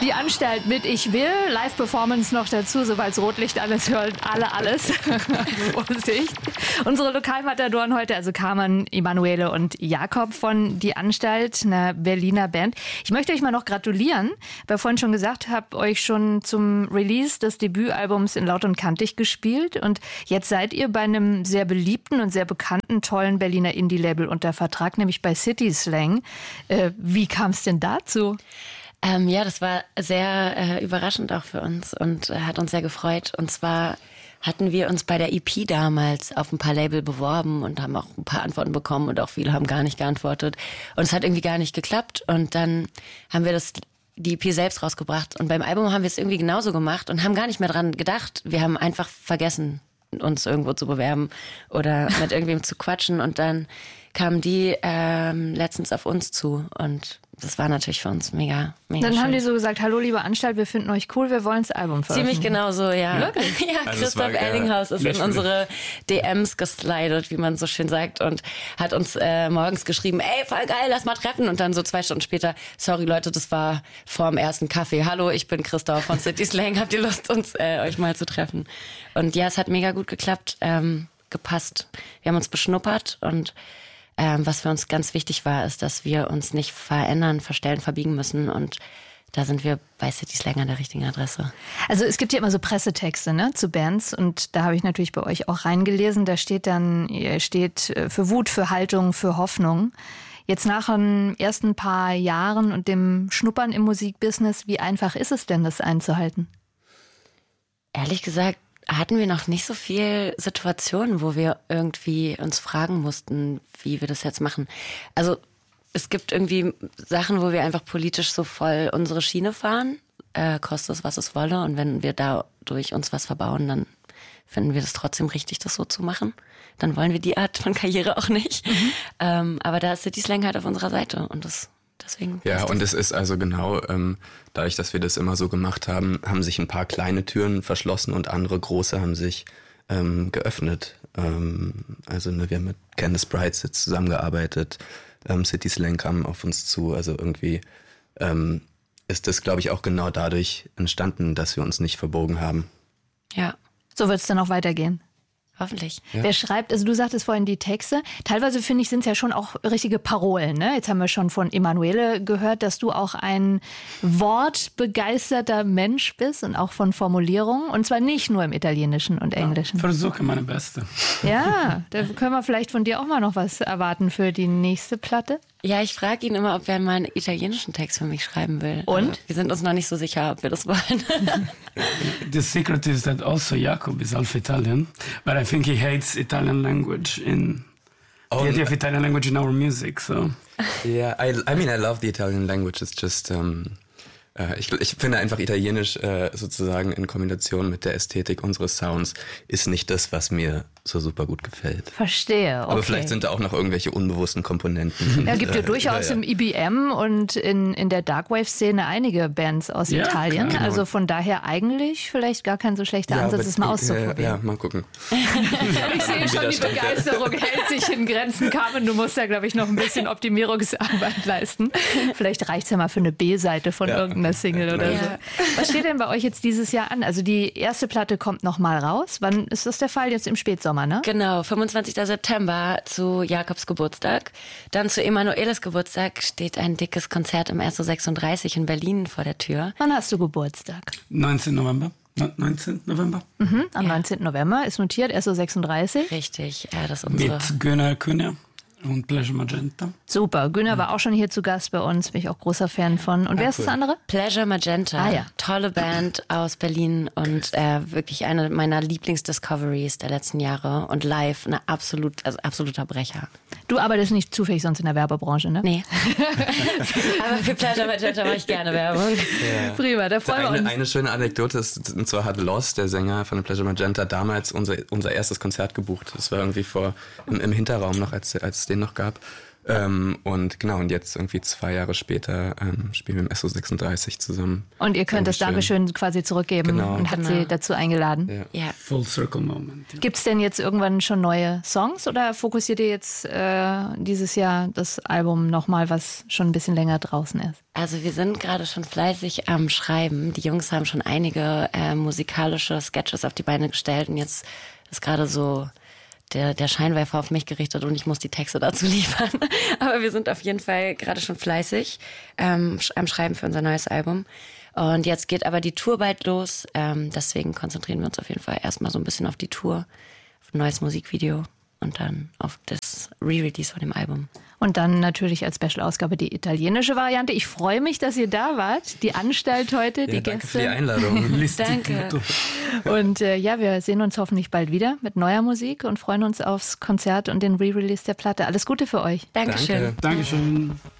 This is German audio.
Die Anstalt mit Ich will, Live-Performance noch dazu, sobald Rotlicht alles hören, alles. Vorsicht. Unsere Lokalmatadoren heute, also Carmen, Emanuele und Jakob von Die Anstalt, einer Berliner Band. Ich möchte euch mal noch gratulieren, weil vorhin schon gesagt, habe euch schon zum Release des Debütalbums in Laut und Kantig gespielt und jetzt seid ihr bei einem sehr beliebten und sehr bekannten, tollen Berliner Indie-Label unter Vertrag, nämlich bei City Slang. Wie kam es denn dazu? Ja, das war sehr überraschend auch für uns und hat uns sehr gefreut. Und zwar hatten wir uns bei der EP damals auf ein paar Label beworben und haben auch ein paar Antworten bekommen und auch viele haben gar nicht geantwortet. Und es hat irgendwie gar nicht geklappt. Und dann haben wir die EP selbst rausgebracht. Und beim Album haben wir es irgendwie genauso gemacht und haben gar nicht mehr dran gedacht. Wir haben einfach vergessen, uns irgendwo zu bewerben oder mit irgendwem zu quatschen. Und dann kamen die letztens auf uns zu und das war natürlich für uns mega Dann schön. haben die so gesagt, hallo liebe Anstalt, wir finden euch cool, wir wollen das Album veröffentlichen. Ziemlich genau so, ja. Wirklich? Ja, Also Christoph Ellinghaus ist in unsere DMs geslidet, wie man so schön sagt, und hat uns morgens geschrieben, ey, voll geil, lass mal treffen. Und dann so 2 Stunden später, sorry Leute, das war vorm ersten Kaffee. Hallo, ich bin Christoph von City Slang, habt ihr Lust, euch mal zu treffen? Und ja, es hat mega gut geklappt, gepasst. Wir haben uns beschnuppert und was für uns ganz wichtig war, ist, dass wir uns nicht verändern, verstellen, verbiegen müssen. Und da sind wir bei City Slang an der richtigen Adresse. Also es gibt ja immer so Pressetexte, ne, zu Bands. Und da habe ich natürlich bei euch auch reingelesen. Da steht dann, ihr steht für Wut, für Haltung, für Hoffnung. Jetzt nach den ersten paar Jahren und dem Schnuppern im Musikbusiness, wie einfach ist es denn, das einzuhalten? Ehrlich gesagt, hatten wir noch nicht so viel Situationen, wo wir irgendwie uns fragen mussten, wie wir das jetzt machen. Also es gibt irgendwie Sachen, wo wir einfach politisch so voll unsere Schiene fahren, koste es, was es wolle. Und wenn wir dadurch uns was verbauen, dann finden wir das trotzdem richtig, das so zu machen. Dann wollen wir die Art von Karriere auch nicht. Aber da ist City Slang halt auf unserer Seite und deswegen. Ja, und es ist also genau, dadurch, dass wir das immer so gemacht haben, haben sich ein paar kleine Türen verschlossen und andere große haben sich geöffnet. Also wir haben mit Candice Brights jetzt zusammengearbeitet, City Slang kam auf uns zu, also irgendwie ist das, glaube ich, auch genau dadurch entstanden, dass wir uns nicht verbogen haben. Ja. So wird es dann auch weitergehen. Hoffentlich. Ja. Wer schreibt, also du sagtest vorhin die Texte, teilweise finde ich, sind es ja schon auch richtige Parolen. Ne? Jetzt haben wir schon von Emanuele gehört, dass du auch ein wortbegeisterter Mensch bist und auch von Formulierungen. Und zwar nicht nur im Italienischen und Englischen. Versuche meine Beste. Ja, da können wir vielleicht von dir auch mal noch was erwarten für die nächste Platte. Ja, ich frage ihn immer, ob er mal einen italienischen Text für mich schreiben will. Und? Aber wir sind uns noch nicht so sicher, ob wir das wollen. The secret is that also Jacob is half Italian, but I think he hates Italian language the idea of Italian language in our music. So. Yeah, I mean, I love the Italian language. It's just, ich finde einfach Italienisch sozusagen in Kombination mit der Ästhetik unseres Sounds ist nicht das, was mir so super gut gefällt. Verstehe, okay. Aber vielleicht sind da auch noch irgendwelche unbewussten Komponenten. Ja, gibt ja durchaus im EBM und in der Darkwave-Szene einige Bands aus Italien. Klar. Also von daher eigentlich vielleicht gar kein so schlechter Ansatz, es mal auszuprobieren. Ja, mal gucken. Ich sehe schon, die Begeisterung hält sich in Grenzen. Carmen, du musst ja, glaube ich, noch ein bisschen Optimierungsarbeit leisten. Vielleicht reicht es ja mal für eine B-Seite von irgendeiner Single oder so. Was steht denn bei euch jetzt dieses Jahr an? Also die erste Platte kommt noch mal raus. Wann ist das der Fall? Jetzt im Spätsommer, ne? Genau, 25. September zu Jakobs Geburtstag. Dann zu Emanueles Geburtstag steht ein dickes Konzert im SO36 in Berlin vor der Tür. Wann hast du Geburtstag? 19. November. 19. November. Am 19. November ist notiert, SO36. Richtig, ja, das ist unsere... Mit Gunnar Kunja und Pleasure Magenta. Super, Gunnar war auch schon hier zu Gast bei uns, bin ich auch großer Fan von. Und wer ist das andere? Pleasure Magenta, tolle Band aus Berlin und wirklich eine meiner Lieblingsdiscoveries der letzten Jahre und live absoluter Brecher. Du arbeitest nicht zufällig sonst in der Werbebranche, ne? Nee. Aber für Pleasure Magenta mache ich gerne Werbung. Ja. Prima, da freuen wir uns. Eine schöne Anekdote ist, und zwar hat Lost, der Sänger von Pleasure Magenta, damals unser erstes Konzert gebucht. Das war irgendwie im Hinterraum noch, als es den noch gab. Und genau, und jetzt irgendwie 2 Jahre später spielen wir im SO36 zusammen. Und ihr könnt das Dankeschön quasi zurückgeben und hat sie dazu eingeladen. Ja. Full circle moment. Ja. Gibt es denn jetzt irgendwann schon neue Songs oder fokussiert ihr jetzt dieses Jahr das Album nochmal, was schon ein bisschen länger draußen ist? Also wir sind gerade schon fleißig am Schreiben. Die Jungs haben schon einige musikalische Sketches auf die Beine gestellt und jetzt ist gerade so der Scheinwerfer auf mich gerichtet und ich muss die Texte dazu liefern. Aber wir sind auf jeden Fall gerade schon fleißig am Schreiben für unser neues Album. Und jetzt geht aber die Tour bald los. Deswegen konzentrieren wir uns auf jeden Fall erstmal so ein bisschen auf die Tour, auf ein neues Musikvideo und dann auf das Re-Release von dem Album. Und dann natürlich als Special-Ausgabe die italienische Variante. Ich freue mich, dass ihr da wart. Die Anstalt heute, die danke Gäste. für die Einladung. Danke. Und wir sehen uns hoffentlich bald wieder mit neuer Musik und freuen uns aufs Konzert und den Re-Release der Platte. Alles Gute für euch. Dankeschön. Danke. Dankeschön.